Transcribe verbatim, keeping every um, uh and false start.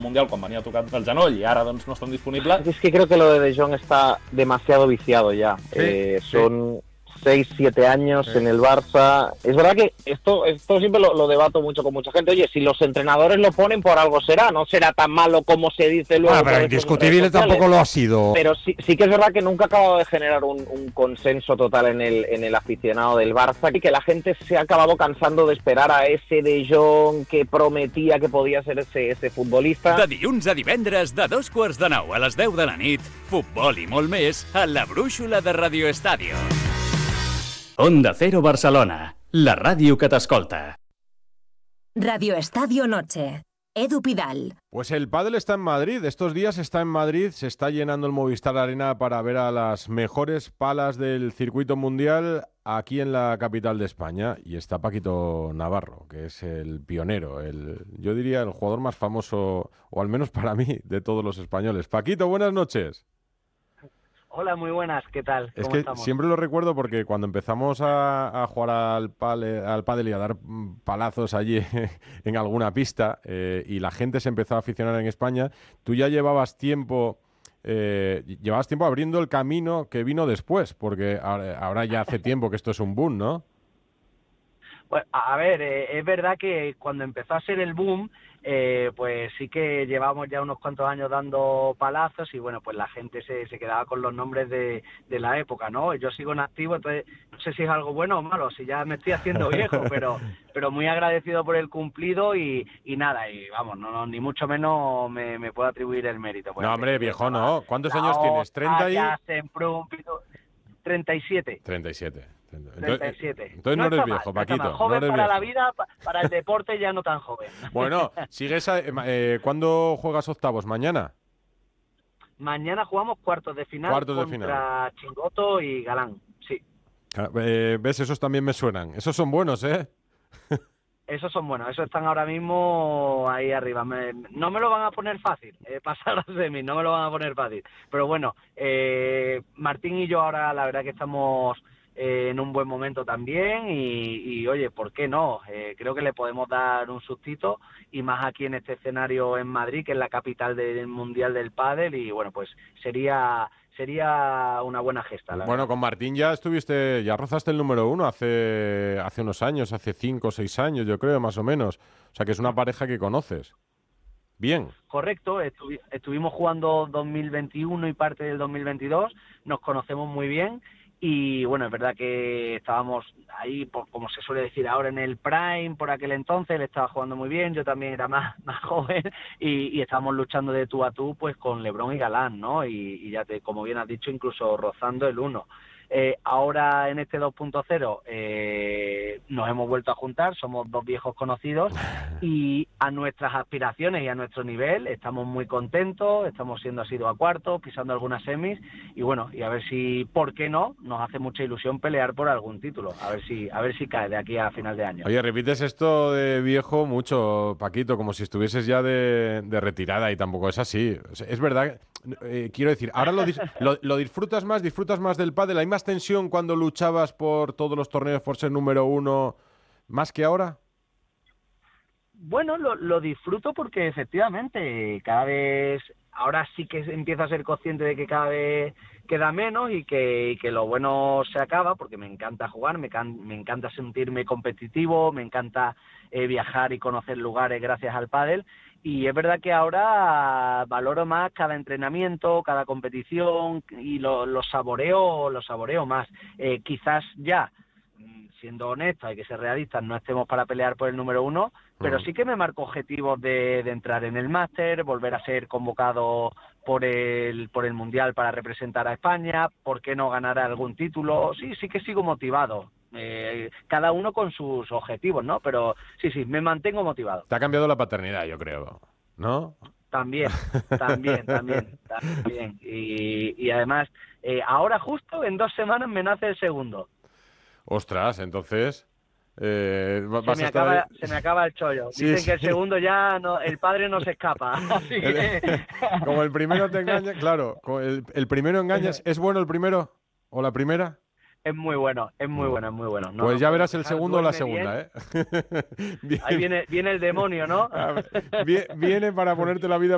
Mundial quan venia tocat del genoll i ara doncs no estan disponibles. Es que creo que lo de De Jong está demasiado viciado ya. Sí, eh, son sí. seis, siete años sí. en el Barça. Es verdad que esto, esto siempre lo, lo debato mucho con mucha gente. Oye, si los entrenadores lo ponen por algo será, no será tan malo como se dice luego. Ah, pero indiscutible tampoco lo ha sido. Pero sí, sí que es verdad que nunca ha acabado de generar un, un consenso total en el, en el aficionado del Barça y que la gente se ha acabado cansando de esperar a ese De Jong que prometía que podía ser ese, ese futbolista. De dilluns a divendres, de dos quarts de nou a les deu de la nit, futbol i molt més a la brúixola de Radio Estadio. Onda Cero Barcelona, la ràdio que t'escolta. Radio Estadio Noche. Edu Pidal. Pues el pádel está en Madrid. Estos días está en Madrid. Se está llenando el Movistar Arena para ver a las mejores palas del circuito mundial aquí en la capital de España. Y está Paquito Navarro, que es el pionero, el, yo diría el jugador más famoso, o al menos para mí, de todos los españoles. Paquito, buenas noches. Hola, muy buenas, ¿qué tal? Es ¿Cómo que estamos? Siempre lo recuerdo porque cuando empezamos a, a jugar al, pale, al pádel y a dar palazos allí en alguna pista eh, y la gente se empezó a aficionar en España, tú ya llevabas tiempo, eh, llevabas tiempo abriendo el camino que vino después, porque ahora, ahora ya hace tiempo que esto es un boom, ¿no? Bueno, a ver, eh, es verdad que cuando empezó a ser el boom, eh, pues sí que llevamos ya unos cuantos años dando palazos y bueno, pues la gente se, se quedaba con los nombres de, de la época, ¿no? Yo sigo en activo, entonces no sé si es algo bueno o malo, si ya me estoy haciendo viejo, pero pero muy agradecido por el cumplido y, y nada, y vamos, no, no ni mucho menos me, me puedo atribuir el mérito. No, hombre, viejo, ¿no? ¿Cuántos años tienes? ¿treinta y...? treinta y siete. treinta y siete. treinta y siete. Entonces no, no eres viejo, mal, Paquito. No joven no eres para viejo. la vida, para el deporte ya no tan joven. Bueno, sigues a, eh, ¿cuándo juegas octavos? ¿Mañana? Mañana jugamos cuartos de final cuartos de contra final. Chingoto y Galán, sí. Eh, ¿Ves? Esos también me suenan. Esos son buenos, ¿eh? Esos son buenos, esos están ahora mismo ahí arriba. Me, no me lo van a poner fácil, eh, pasar a semis, no me lo van a poner fácil. Pero bueno, eh, Martín y yo ahora la verdad que estamos eh, en un buen momento también y, y oye, ¿por qué no? Eh, creo que le podemos dar un sustito y más aquí en este escenario en Madrid, que es la capital del Mundial del Pádel y bueno, pues sería... sería una buena gesta. La bueno, verdad. con Martín ya estuviste, ya rozaste el número uno hace, hace unos años, hace cinco o seis años, yo creo, más o menos. O sea, que es una pareja que conoces. Bien. Correcto, estuvi- estuvimos jugando dos mil veintiuno y parte del dos mil veintidós, nos conocemos muy bien y bueno, es verdad que estábamos ahí, por, como se suele decir ahora, en el prime por aquel entonces, él estaba jugando muy bien, yo también era más, más joven y, y estábamos luchando de tú a tú pues con LeBron y Galán, ¿no? Y, y ya te, como bien has dicho, incluso rozando el uno. Eh, ahora en este dos punto cero eh, nos hemos vuelto a juntar, somos dos viejos conocidos y a nuestras aspiraciones y a nuestro nivel estamos muy contentos, estamos siendo asiduos a cuartos, pisando algunas semis y bueno, y a ver si, ¿por qué no? Nos hace mucha ilusión pelear por algún título, a ver si, a ver si cae de aquí a final de año. Oye, repites esto de viejo mucho, Paquito, como si estuvieses ya de, de retirada y tampoco es así. O sea, es verdad, eh, quiero decir, ahora lo, dis- lo, lo disfrutas más, disfrutas más del pádel, hay más tensión cuando luchabas por todos los torneos por ser número uno, más que ahora. Bueno, lo, lo disfruto porque efectivamente cada vez, ahora sí que empiezo a ser consciente de que cada vez queda menos y que, y que lo bueno se acaba porque me encanta jugar, me, can, me encanta sentirme competitivo, me encanta eh, viajar y conocer lugares gracias al pádel y es verdad que ahora valoro más cada entrenamiento, cada competición y lo, lo saboreo, lo saboreo más. Eh, quizás ya, siendo honesto, hay que ser realistas, no estemos para pelear por el número uno, pero sí que me marco objetivos de, de entrar en el máster, volver a ser convocado por el por el Mundial para representar a España, ¿por qué no ganar algún título? Sí, sí que sigo motivado. Eh, cada uno con sus objetivos, ¿no? Pero sí, sí, me mantengo motivado. Te ha cambiado la paternidad, yo creo, ¿no? También, también, también, también. Y, y además, eh, ahora justo en dos semanas me nace el segundo. Ostras, entonces... Eh, vas se, me a estar acaba, ahí... se me acaba el chollo. Sí, Dicen sí. que el segundo ya, no, el padre no se escapa. Así que... Como el primero te engaña, claro, el, el primero engañas, ¿es bueno el primero o la primera? Es muy bueno, es muy bueno, es muy bueno. No, pues no, ya no, verás el segundo o la duerme segunda, bien. ¿eh? Ahí viene, viene el demonio, ¿no? Viene para ponerte la vida